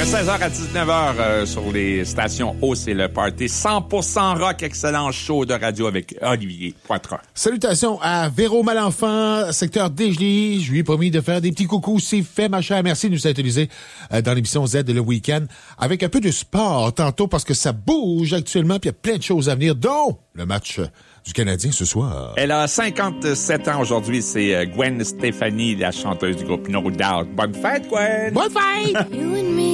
16h à 19h sur les stations O, c'est le party 100% rock, excellent show de radio avec Olivier Poitras. Salutations à Véro Malenfant, secteur Desjolies. Je lui ai promis de faire des petits coucous. C'est fait, ma chère. Merci de nous avoir utilisés dans l'émission Z le week-end avec un peu de sport tantôt parce que ça bouge actuellement puis il y a plein de choses à venir, dont le match du Canadien ce soir. Elle a 57 ans aujourd'hui. C'est Gwen Stefani, la chanteuse du groupe No Doubt. Bonne fête, Gwen! Bonne fête!